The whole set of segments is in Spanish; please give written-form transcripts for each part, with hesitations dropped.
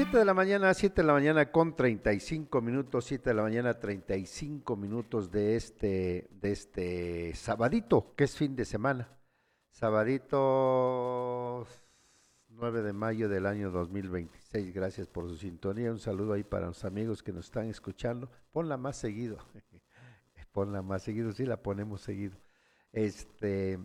7 de la mañana con 35 minutos, 7 de la mañana 35 minutos de este sabadito, que es fin de semana. Sabadito 9 de mayo del año 2026. Gracias por su sintonía. Un saludo ahí para los amigos que nos están escuchando. Ponla más seguido. Ponla más seguido, sí la ponemos seguido. Este,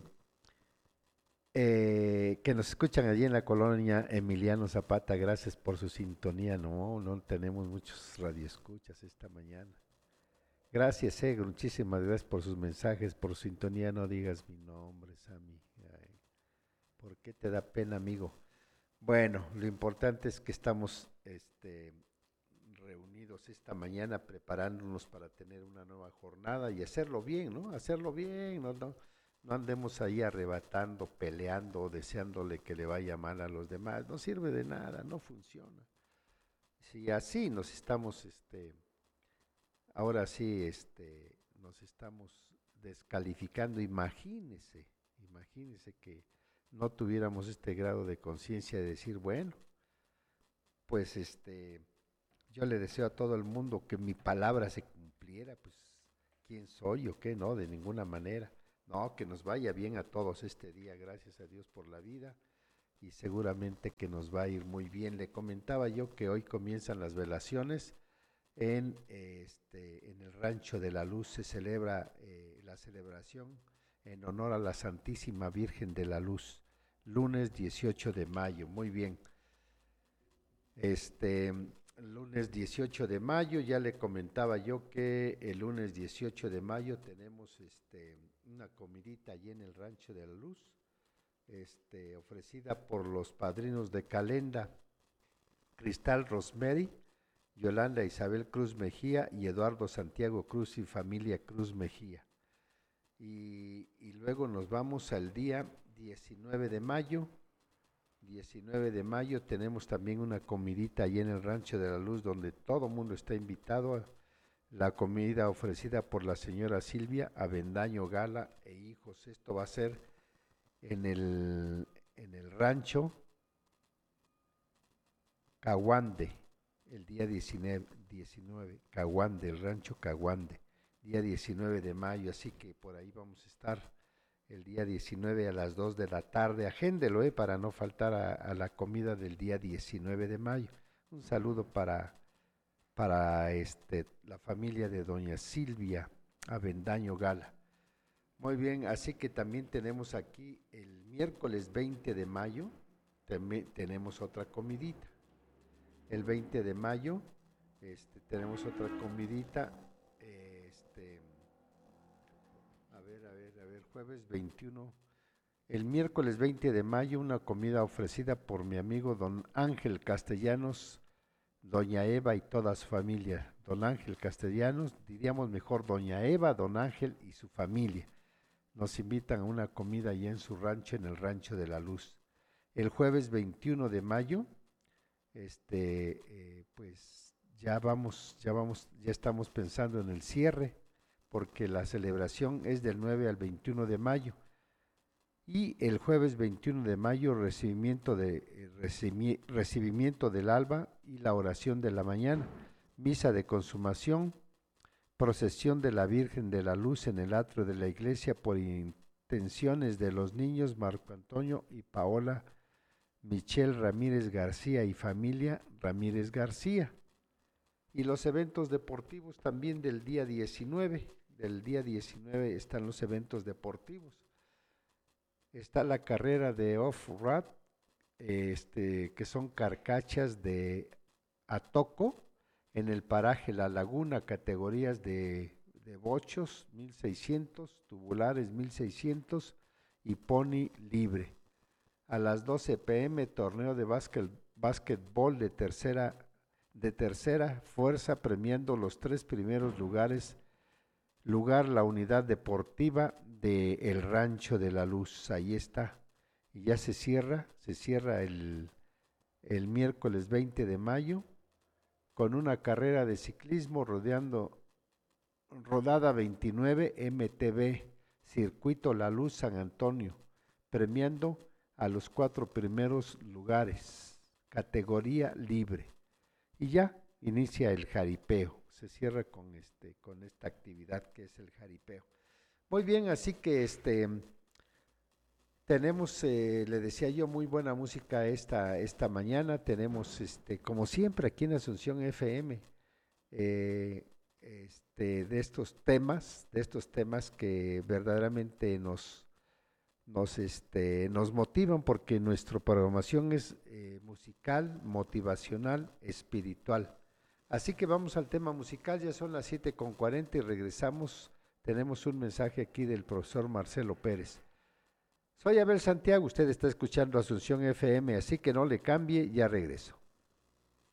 que nos escuchan allí en la colonia Emiliano Zapata, gracias por su sintonía. No, no tenemos muchos radioescuchas esta mañana. Gracias, muchísimas gracias por sus mensajes, por su sintonía. No digas mi nombre, Sammy. Ay, ¿por qué te da pena, amigo? Bueno, lo importante es que estamos reunidos esta mañana preparándonos para tener una nueva jornada y hacerlo bien, ¿no? Hacerlo bien, no andemos ahí arrebatando, peleando, deseándole que le vaya mal a los demás. No sirve de nada, no funciona. Si así nos estamos, ahora sí, nos estamos descalificando, imagínese que no tuviéramos este grado de conciencia de decir, bueno, pues yo le deseo a todo el mundo que mi palabra se cumpliera, pues quién soy o qué, no, de ninguna manera. No, que nos vaya bien a todos este día, gracias a Dios por la vida y seguramente que nos va a ir muy bien. Le comentaba yo que hoy comienzan las velaciones en el Rancho de la Luz. Se celebra la celebración en honor a la Santísima Virgen de la Luz, lunes 18 de mayo, muy bien. Lunes 18 de mayo, ya le comentaba yo que el lunes 18 de mayo tenemos una comidita allí en el Rancho de la Luz, ofrecida por los padrinos de Calenda, Cristal Rosemary, Yolanda Isabel Cruz Mejía y Eduardo Santiago Cruz y familia Cruz Mejía. Y luego nos vamos al día 19 de mayo. 19 de mayo tenemos también una comidita allí en el Rancho de la Luz donde todo mundo está invitado a la comida ofrecida por la señora Silvia Avendaño Gala e hijos. Esto va a ser en el rancho Caguande, el día 19, Caguande, el rancho Caguande, día 19 de mayo, así que por ahí vamos a estar el día 19 a las 2 de la tarde. Agéndelo, para no faltar a la comida del día 19 de mayo. Un saludo para la familia de doña Silvia Avendaño Gala. Muy bien, así que también tenemos aquí el miércoles 20 de mayo, también tenemos otra comidita. El 20 de mayo tenemos otra comidita. Jueves 21. El miércoles 20 de mayo, una comida ofrecida por mi amigo don Ángel Castellanos, doña Eva y toda su familia. Don Ángel Castellanos, diríamos mejor doña Eva, don Ángel y su familia. Nos invitan a una comida allá en su rancho, en el Rancho de la Luz. El jueves 21 de mayo, pues ya estamos pensando en el cierre, porque la celebración es del 9 al 21 de mayo. Y el jueves 21 de mayo, recibimiento del alba y la oración de la mañana, misa de consumación, procesión de la Virgen de la Luz en el atrio de la iglesia por intenciones de los niños Marco Antonio y Paola Michelle Ramírez García y familia Ramírez García. Y los eventos deportivos también del día 19. Del día 19 están los eventos deportivos. Está la carrera de off-road, que son carcachas de Atoco, en el paraje La Laguna, categorías de bochos 1600, tubulares 1600 y pony libre. A las 12 p.m. torneo de básquetbol de tercera fuerza, premiando los 3 primeros lugares. La unidad deportiva de El Rancho de la Luz, ahí está. Y ya se cierra el miércoles 20 de mayo con una carrera de ciclismo rodada 29 MTB, Circuito La Luz San Antonio, premiando a los 4 primeros lugares, categoría libre. y ya inicia el jaripeo. Se cierra con esta actividad que es el jaripeo. Muy bien, así que tenemos, le decía yo, muy buena música esta mañana. Tenemos, como siempre, aquí en Asunción FM, eh, de estos temas que verdaderamente nos motivan porque nuestra programación es musical, motivacional, espiritual. Así que vamos al tema musical, ya son las 7:40 y regresamos. Tenemos un mensaje aquí del profesor Marcelo Pérez. Soy Abel Santiago, usted está escuchando Asunción FM, así que no le cambie, ya regreso.